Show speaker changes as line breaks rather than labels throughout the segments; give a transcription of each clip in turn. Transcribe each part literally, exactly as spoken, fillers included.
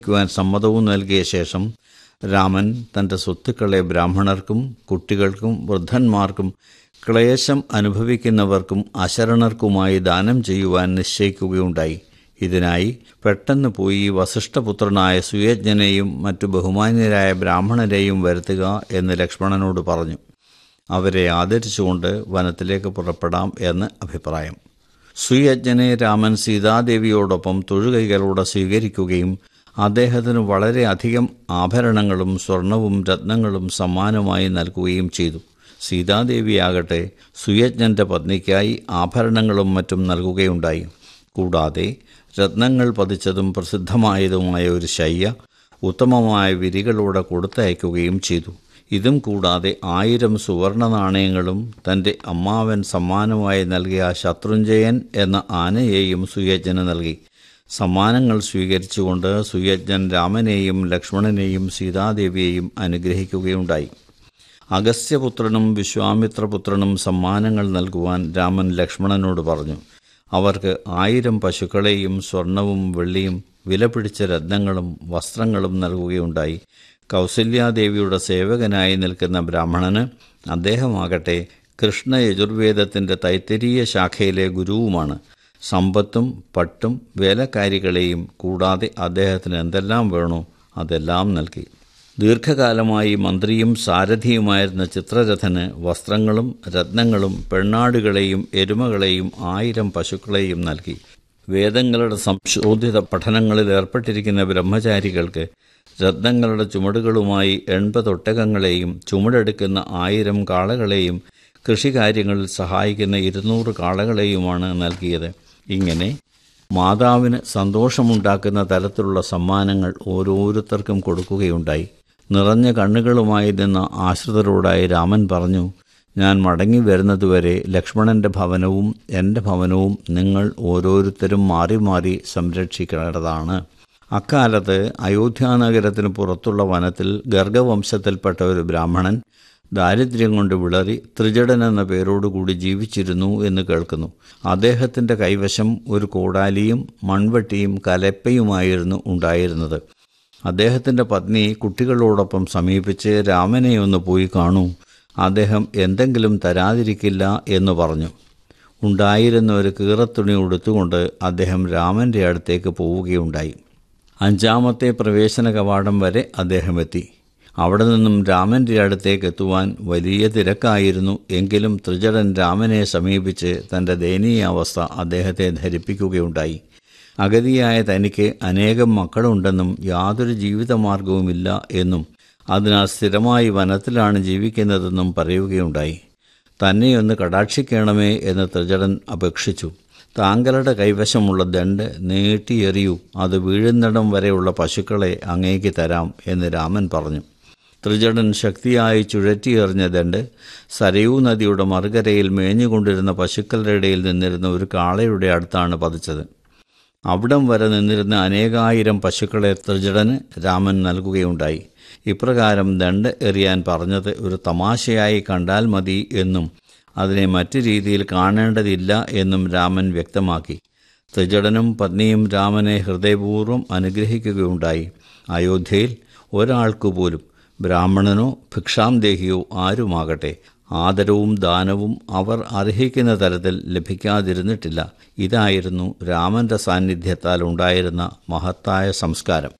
ക്കുവാൻ സമ്മതവും നൽകിയ ശേഷം രാമൻ തൻ്റെ സ്വത്തുക്കളെ ബ്രാഹ്മണർക്കും കുട്ടികൾക്കും വൃദ്ധന്മാർക്കും ക്ലേശം അനുഭവിക്കുന്നവർക്കും അശരണർക്കുമായി ദാനം ചെയ്യുവാൻ നിശ്ചയിക്കുകയുണ്ടായി. ഇതിനായി പെട്ടെന്ന് പോയി വസിഷ്ഠപുത്രനായ സുയജ്ഞനെയും മറ്റു ബഹുമാന്യരായ ബ്രാഹ്മണരെയും വരുത്തുക എന്ന് ലക്ഷ്മണനോട് പറഞ്ഞു. അവരെ ആദരിച്ചുകൊണ്ട് വനത്തിലേക്ക് പുറപ്പെടാം എന്ന് അഭിപ്രായം. സുയജ്ഞനെ രാമൻ സീതാദേവിയോടൊപ്പം തൊഴുകൈകളോടെ സ്വീകരിക്കുകയും അദ്ദേഹത്തിന് വളരെയധികം ആഭരണങ്ങളും സ്വർണവും രത്നങ്ങളും സമ്മാനമായി നൽകുകയും ചെയ്തു. സീതാദേവിയാകട്ടെ സുയജ്ഞൻ്റെ പത്നിക്കായി ആഭരണങ്ങളും മറ്റും നൽകുകയുണ്ടായി. കൂടാതെ രത്നങ്ങൾ പതിച്ചതും പ്രസിദ്ധമായതുമായ ഒരു ശയ്യ ഉത്തമമായ വിരികളോടെ കൊടുത്തയക്കുകയും ചെയ്തു. ഇതും കൂടാതെ ആയിരം സുവർണ നാണയങ്ങളും തൻ്റെ അമ്മാവൻ സമ്മാനമായി നൽകിയ ശത്രുഞ്ജയൻ എന്ന ആനയെയും സുയജ്ഞന് നൽകി. സമ്മാനങ്ങൾ സ്വീകരിച്ചുകൊണ്ട് സുയജ്ഞൻ രാമനെയും ലക്ഷ്മണനെയും സീതാദേവിയെയും അനുഗ്രഹിക്കുകയുണ്ടായി. അഗസ്ത്യപുത്രനും വിശ്വാമിത്രപുത്രനും സമ്മാനങ്ങൾ നൽകുവാൻ രാമൻ ലക്ഷ്മണനോട് പറഞ്ഞു. അവർക്ക് ആയിരം പശുക്കളെയും സ്വർണവും വെള്ളിയും വിലപിടിച്ച രത്നങ്ങളും വസ്ത്രങ്ങളും നൽകുകയുണ്ടായി. കൗസല്യാദേവിയുടെ സേവകനായി നിൽക്കുന്ന ബ്രാഹ്മണന് അദ്ദേഹമാകട്ടെ കൃഷ്ണ യജുർവേദത്തിൻ്റെ തൈത്തരീയ ശാഖയിലെ ഗുരുവുമാണ്. സമ്പത്തും പട്ടും വേലക്കാരികളെയും കൂടാതെ അദ്ദേഹത്തിന് എന്തെല്ലാം വേണോ അതെല്ലാം നൽകി. ദീർഘകാലമായി മന്ത്രിയും സാരഥിയുമായിരുന്ന ചിത്രരഥന് വസ്ത്രങ്ങളും രത്നങ്ങളും പെണ്ണാടുകളെയും എരുമകളെയും ആയിരം പശുക്കളെയും നൽകി. വേദങ്ങളുടെ സംശോധിത പഠനങ്ങളിൽ ഏർപ്പെട്ടിരിക്കുന്ന ബ്രഹ്മചാരികൾക്ക് രത്നങ്ങളുടെ ചുമടുകളുമായി എൺപത് ഒട്ടകങ്ങളെയും ചുമടെടുക്കുന്ന ആയിരം കാളകളെയും കൃഷികാര്യങ്ങളിൽ സഹായിക്കുന്ന ഇരുന്നൂറ് കാളകളെയുമാണ് നൽകിയത്. ഇങ്ങനെ മാതാവിന് സന്തോഷമുണ്ടാക്കുന്ന തരത്തിലുള്ള സമ്മാനങ്ങൾ ഓരോരുത്തർക്കും കൊടുക്കുകയുണ്ടായി. നിറഞ്ഞ കണ്ണുകളുമായി നിന്ന ആശ്രിതരോടായി രാമൻ പറഞ്ഞു, ഞാൻ മടങ്ങി വരുന്നതുവരെ ലക്ഷ്മണൻ്റെ ഭവനവും എൻ്റെ ഭവനവും നിങ്ങൾ ഓരോരുത്തരും മാറി മാറി സംരക്ഷിക്കേണ്ടതാണ്. അക്കാലത്ത് അയോധ്യാനഗരത്തിന് പുറത്തുള്ള വനത്തിൽ ഗർഗവംശത്തിൽപ്പെട്ട ഒരു ബ്രാഹ്മണൻ ദാരിദ്ര്യം കൊണ്ട് വിളറി ത്രിജടൻ എന്ന പേരോടുകൂടി ജീവിച്ചിരുന്നു എന്ന് കേൾക്കുന്നു. അദ്ദേഹത്തിൻ്റെ കൈവശം ഒരു കോടാലിയും മൺവെട്ടിയും കലപ്പയുമായിരുന്നു ഉണ്ടായിരുന്നത്. അദ്ദേഹത്തിൻ്റെ പത്നി കുട്ടികളോടൊപ്പം സമീപിച്ച് രാമനെ ഒന്ന് പോയി കാണൂ, അദ്ദേഹം എന്തെങ്കിലും തരാതിരിക്കില്ല എന്ന് പറഞ്ഞു. ഉണ്ടായിരുന്ന ഒരു കീറത്തുണി ഉടുത്തുകൊണ്ട് അദ്ദേഹം രാമൻ്റെ അടുത്തേക്ക് പോവുകയുണ്ടായി. അഞ്ചാമത്തെ പ്രവേശന കവാടം വരെ അദ്ദേഹം എത്തി. അവിടെ നിന്നും രാമൻ്റെ അടുത്തേക്ക് എത്തുവാൻ വലിയ തിരക്കായിരുന്നു. എങ്കിലും ത്രിജടൻ രാമനെ സമീപിച്ച് തൻ്റെ ദയനീയാവസ്ഥ അദ്ദേഹത്തെ ധരിപ്പിക്കുകയുണ്ടായി. അഗതിയായ തനിക്ക് അനേകം മക്കളുണ്ടെന്നും യാതൊരു ജീവിതമാർഗവുമില്ല എന്നും അതിനാൽ സ്ഥിരമായി വനത്തിലാണ് ജീവിക്കുന്നതെന്നും പറയുകയുണ്ടായി. തന്നെയൊന്ന് കടാക്ഷിക്കണമേ എന്ന് ത്രിജടൻ അപേക്ഷിച്ചു. താങ്കളുടെ കൈവശമുള്ള ദണ്ഡ് നീട്ടിയെറിയൂ, അത് വീഴുന്നിടം വരെയുള്ള പശുക്കളെ അങ്ങേക്ക് തരാം എന്ന് രാമൻ പറഞ്ഞു. ത്രിജടൻ ശക്തിയായി ചുഴറ്റിയെറിഞ്ഞ ദണ്ഡ് സരയൂ നദിയുടെ മറുകരയിൽ മേഞ്ഞുകൊണ്ടിരുന്ന പശുക്കളുടെ ഇടയിൽ നിന്നിരുന്ന ഒരു കാളയുടെ അടുത്താണ് പതിച്ചത്. അവിടം വരെ നിന്നിരുന്ന അനേകായിരം പശുക്കളെ ത്രിജടന് രാമൻ നൽകുകയുണ്ടായി. ഇപ്രകാരം ദണ്ഡ് എറിയാൻ പറഞ്ഞത് ഒരു തമാശയായി കണ്ടാൽ മതി എന്നും അതിനെ മറ്റു രീതിയിൽ കാണേണ്ടതില്ല എന്നും രാമൻ വ്യക്തമാക്കി. ത്രിജടനും പത്നിയും രാമനെ ഹൃദയപൂർവ്വം അനുഗ്രഹിക്കുകയുണ്ടായി. അയോധ്യയിൽ ഒരാൾക്കുപോലും, ബ്രാഹ്മണനോ ഭിക്ഷാംദേഹിയോ ആരുമാകട്ടെ, ആദരവും ദാനവും അവർ അർഹിക്കുന്ന തരത്തിൽ ലഭിക്കാതിരുന്നിട്ടില്ല. ഇതായിരുന്നു രാമൻ്റെ സാന്നിധ്യത്താൽ ഉണ്ടായിരുന്ന മഹത്തായ സംസ്കാരം.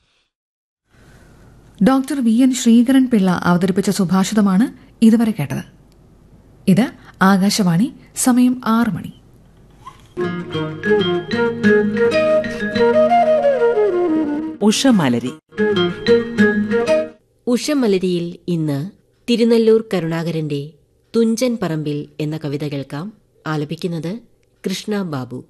Doctor V N Sreekaran Pillai അവതരിപ്പിച്ച സുഭാഷിതമാണ് ഇതുവരെ കേട്ടത്. ഇത് ആകാശവാണി, സമയം ആറ് മണി.
ഉഷമലരി.
ഉഷമലരിയിൽ ഇന്ന് തിരുനെല്ലൂർ കരുണാകരന്റെ തുഞ്ചൻ പറമ്പിൽ എന്ന കവിത കേൾക്കാം. ആലപിക്കുന്നത് കൃഷ്ണ ബാബു.